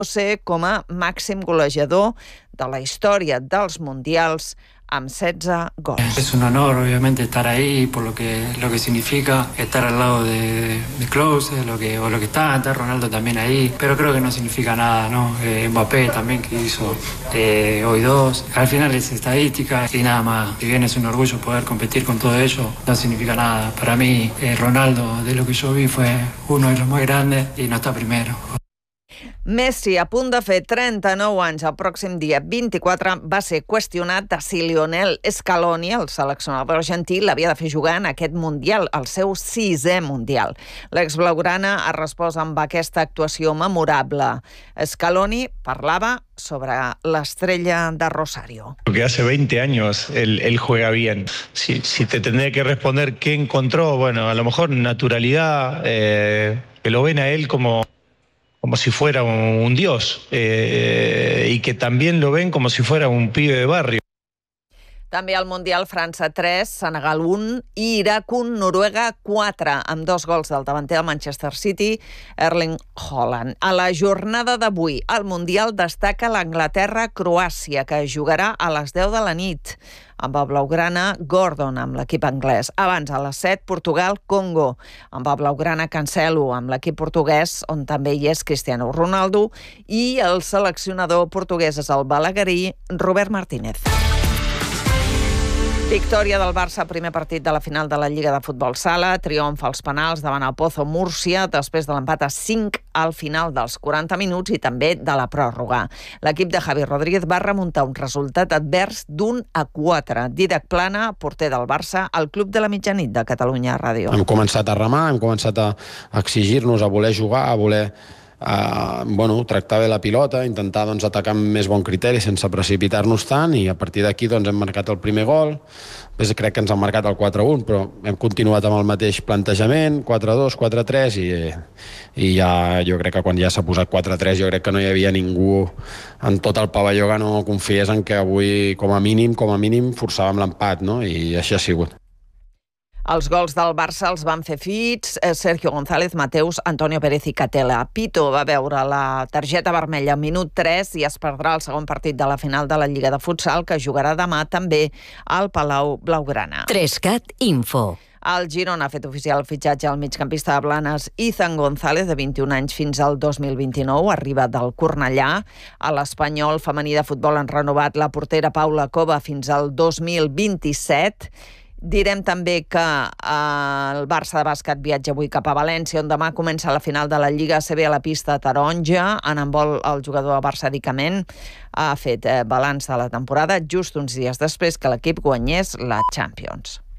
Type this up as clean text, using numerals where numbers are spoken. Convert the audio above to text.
ser com a màxim golejador de la història dels Mundials amb 16 gols. Es un honor, obviamente, estar ahí por lo que significa estar al lado de Klose, lo que está Ronaldo también ahí, pero creo que no significa nada, ¿no? Mbappé también, que hizo hoy 2. Al final es estadística y nada más. Si bien es un orgullo poder competir con todo ello, no significa nada. Para mí, Ronaldo, de lo que yo vi, fue uno de los más grandes y no está primero. Messi, a punt de fer 39 anys el pròxim dia 24, va ser qüestionat de si Lionel Scaloni, el seleccionador argentí, l'havia de fer jugar en aquest Mundial, el seu 6è Mundial. L'exblaugrana ha respost amb aquesta actuació memorable. Scaloni parlava sobre l'estrella de Rosario. Porque hace 20 años él juega bien. Si te tendré que responder qué encontró, bueno, a lo mejor naturalidad, que lo ven a él como si fuera un dios, y que también lo ven como si fuera un pibe de barrio. També al Mundial, França 3, Senegal 1 i Iraq 1, Noruega 4, amb 2 gols del davanter del Manchester City, Erling Haaland. A la jornada d'avui, al Mundial destaca l'Anglaterra-Croàcia, que jugarà a les 10 de la nit, amb el blaugrana Gordon, amb l'equip anglès. Abans, a les 7, Portugal-Congo, amb el blaugrana Cancelo, amb l'equip portuguès, on també hi és Cristiano Ronaldo, i el seleccionador portuguès és el balaguerí Robert Martínez. Victòria del Barça, primer partit de la final de la Lliga de Futbol Sala, triomf als penals davant el Pozo Múrcia, després de l'empat a 5 al final dels 40 minuts i també de la pròrroga. L'equip de Javi Rodríguez va remuntar un resultat advers d'1-4. Dídac Plana, porter del Barça, al Club de la Mitjanit de Catalunya Ràdio. Hem començat a remar, hem començat a exigir-nos, a voler jugar, a voler tractar bé la pilota, intentar atacar amb més bon criteri sense precipitar-nos tant, i a partir d'aquí hem marcat el primer gol. Després crec que ens han marcat el 4-1, però hem continuat amb el mateix plantejament, 4-2, 4-3, i ja jo crec que quan ja s'ha posat 4-3 jo crec que no hi havia ningú en tot el pavelló que no confiés en que avui com a mínim forçàvem l'empat, no? I així ha sigut. Els gols del Barça els van fer Fitz, Sergio González, Mateus, Antonio Pérez i Catela. Pito va veure la targeta vermella al minut 3 i es perdrà el segon partit de la final de la Lliga de Futsal, que jugarà demà també al Palau Blaugrana. 3CAT Info. El Girona ha fet oficial el fitxatge al migcampista de Blanes Izan González, de 21 anys fins al 2029, arriba del Cornellà. A l'Espanyol femení de futbol han renovat la portera Paula Cova fins al 2027. Direm també que el Barça de bàsquet viatja avui cap a València, on demà comença la final de la Lliga ACB a la pista taronja. En handbol, el jugador del Barça Dicament ha fet balanç de la temporada just uns dies després que l'equip guanyés la Champions.